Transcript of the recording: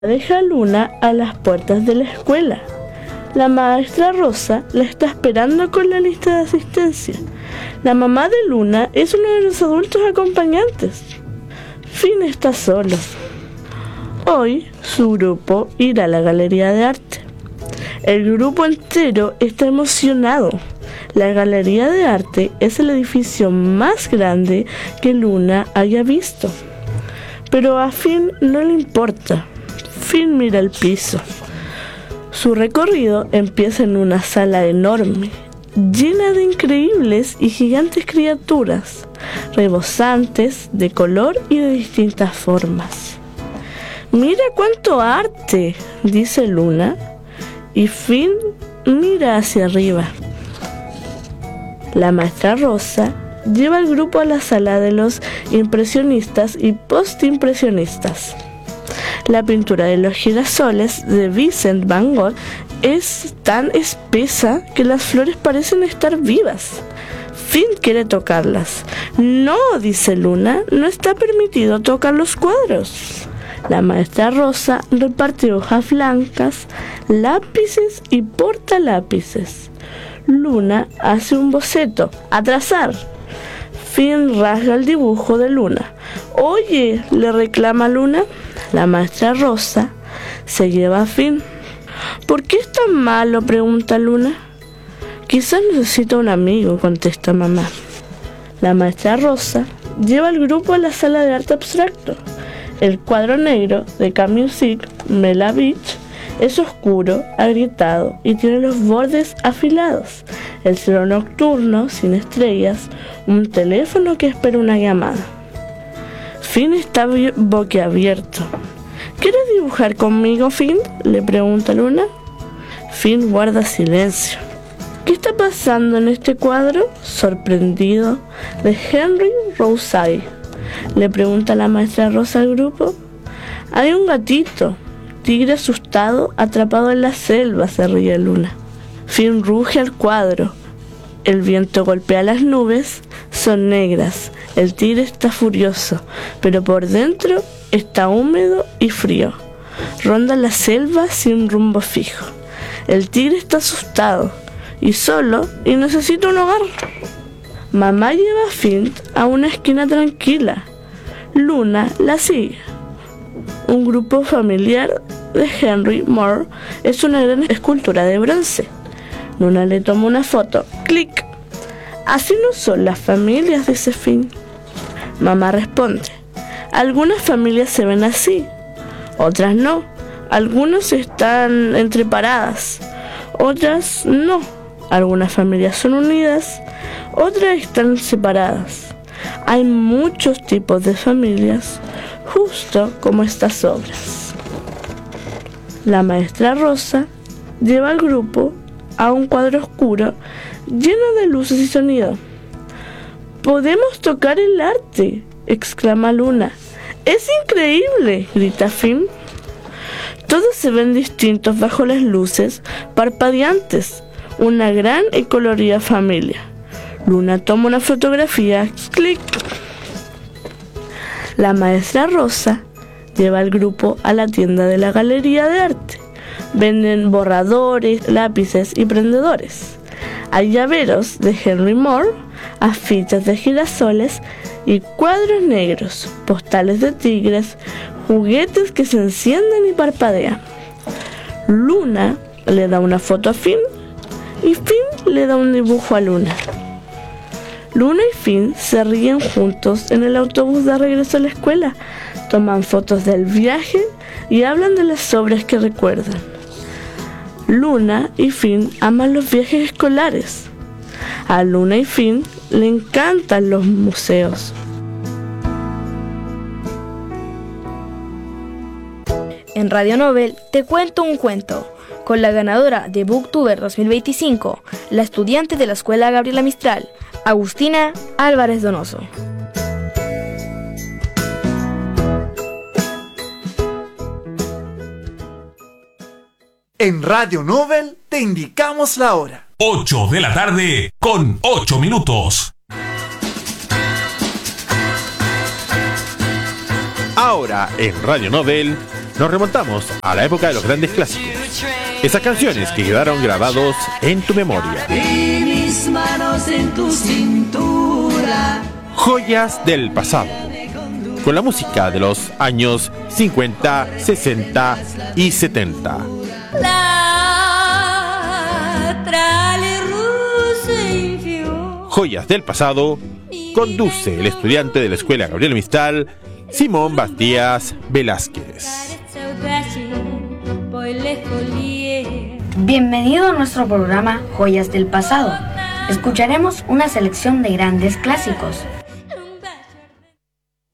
Deja a Luna a las puertas de la escuela. La maestra Rosa la está esperando con la lista de asistencia. La mamá de Luna es uno de los adultos acompañantes. Finn está solo. Hoy su grupo irá a la galería de arte. El grupo entero está emocionado. La galería de arte es el edificio más grande que Luna haya visto. Pero a Finn no le importa. Finn mira el piso. Su recorrido empieza en una sala enorme, llena de increíbles y gigantes criaturas, rebosantes de color y de distintas formas. «Mira cuánto arte», dice Luna, y Finn mira hacia arriba. La maestra Rosa lleva al grupo a la sala de los impresionistas y postimpresionistas. La pintura de los girasoles de Vincent Van Gogh es tan espesa que las flores parecen estar vivas. Finn quiere tocarlas. «No», dice Luna, «no está permitido tocar los cuadros». La maestra Rosa reparte hojas blancas, lápices y portalápices. Luna hace un boceto. «A trazar». Finn rasga el dibujo de Luna. «Oye», le reclama Luna. La maestra Rosa se lleva a Finn. «¿Por qué es tan malo?», pregunta Luna. «Quizás necesita un amigo», contesta mamá. La maestra Rosa lleva al grupo a la sala de arte abstracto. El cuadro negro de Camusik, Mela Beach, es oscuro, agrietado y tiene los bordes afilados. El cielo nocturno, sin estrellas, un teléfono que espera una llamada. Finn está boquiabierto. «¿Quieres dibujar conmigo, Finn?», le pregunta Luna. Finn guarda silencio. «¿Qué está pasando en este cuadro?», sorprendido, de Henry Rousseau, le pregunta la maestra Rosa al grupo. «Hay un gatito, tigre asustado, atrapado en la selva», se ríe Luna. Finn ruge al cuadro. El viento golpea las nubes, son negras. El tigre está furioso, pero por dentro está húmedo y frío. Ronda la selva sin rumbo fijo. El tigre está asustado y solo y necesita un hogar. Mamá lleva a Finn a una esquina tranquila. Luna la sigue. Un grupo familiar de Henry Moore es una gran escultura de bronce. Luna le toma una foto. ¡Clic! «Así no son las familias», dice Finn. Mamá responde. «Algunas familias se ven así, otras no. Algunas están entreparadas, otras no. Algunas familias son unidas, otras están separadas. Hay muchos tipos de familias, justo como estas obras». La maestra Rosa lleva al grupo a un cuadro oscuro lleno de luces y sonido. «¡Podemos tocar el arte!», exclama Luna. «¡Es increíble!», grita Finn. Todos se ven distintos bajo las luces parpadeantes. Una gran y colorida familia. Luna toma una fotografía. ¡Clic! La maestra Rosa lleva al grupo a la tienda de la galería de arte. Venden borradores, lápices y prendedores. Hay llaveros de Henry Moore, afiches de girasoles y cuadros negros, postales de tigres, juguetes que se encienden y parpadean. Luna le da una foto a Finn y Finn le da un dibujo a Luna. Luna y Finn se ríen juntos en el autobús de regreso a la escuela, toman fotos del viaje y hablan de las obras que recuerdan. Luna y Finn aman los viajes escolares. A Luna y Finn le encantan los museos. En Radio Nobel te cuento un cuento, con la ganadora de Booktuber 2025, la estudiante de la Escuela Gabriela Mistral, Agustina Álvarez Donoso. En Radio Nobel te indicamos la hora. 8 de la tarde con 8 minutos. Ahora en Radio Nobel, nos remontamos a la época de los grandes clásicos. Esas canciones que quedaron grabados en tu memoria. Y mis manos en tu cintura. Joyas del pasado. Con la música de los años 50, 60 y 70. Joyas del pasado. Conduce el estudiante de la Escuela Gabriela Mistral, Simón Bastías Velázquez. Bienvenido a nuestro programa Joyas del Pasado. Escucharemos una selección de grandes clásicos